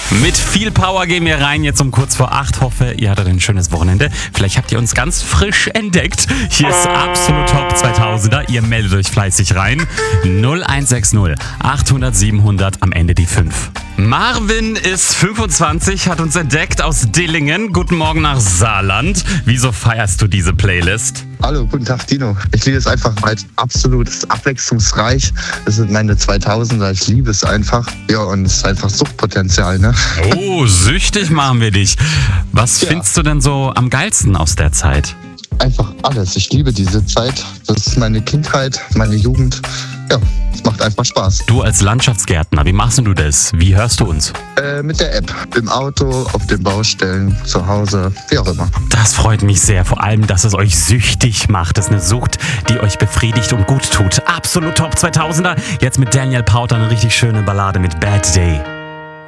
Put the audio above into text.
Mit viel Power gehen wir rein, jetzt um kurz vor 8. Hoffe, ihr hattet ein schönes Wochenende. Vielleicht habt ihr uns ganz frisch entdeckt. Hier ist Absolut Top 2000er. Ihr meldet euch fleißig rein. 0160 800 700, am Ende die 5. Marvin ist 25, hat uns entdeckt aus Dillingen. Guten Morgen nach Saarland. Wieso feierst du diese Playlist? Hallo, guten Tag Dino. Ich liebe es einfach, weil es absolut abwechslungsreich. Das sind meine 2000er, ich liebe es einfach. Ja, und es ist einfach Suchtpotenzial, ne? Oh, süchtig machen wir dich. Was findest du denn so am geilsten aus der Zeit? Einfach alles. Ich liebe diese Zeit. Das ist meine Kindheit, meine Jugend. Ja, es macht einfach Spaß. Du als Landschaftsgärtner, wie machst du das? Wie hörst du uns? Mit der App. Im Auto, auf den Baustellen, zu Hause, wie auch immer. Das freut mich sehr. Vor allem, dass es euch süchtig macht. Das ist eine Sucht, die euch befriedigt und gut tut. Absolut Top 2000er. Jetzt mit Daniel Powter eine richtig schöne Ballade mit Bad Day.